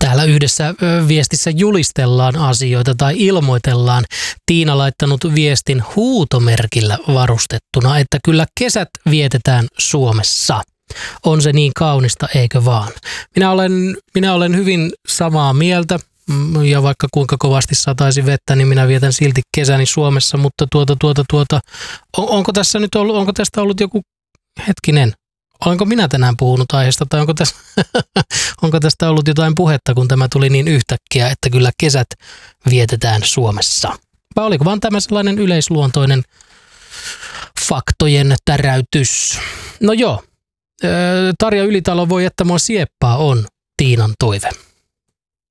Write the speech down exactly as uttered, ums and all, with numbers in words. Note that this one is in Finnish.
Täällä yhdessä viestissä julistellaan asioita tai ilmoitellaan. Tiina laittanut viestin huutomerkillä varustettuna, että kyllä kesät vietetään Suomessa. On se niin kaunista, eikö vaan? Minä olen, minä olen hyvin samaa mieltä. Ja vaikka kuinka kovasti sataisi vettä, niin minä vietän silti kesäni Suomessa, mutta tuota, tuota, tuota, on, onko tässä nyt ollut, onko tästä ollut joku hetkinen? Olenko minä tänään puhunut aiheesta tai onko, tässä, onko tästä ollut jotain puhetta, kun tämä tuli niin yhtäkkiä, että kyllä kesät vietetään Suomessa? Vai oliko vaan tämä sellainen yleisluontoinen faktojen täräytys? No joo, Tarja Ylitalo voi, että mua sieppaa on Tiinan toive.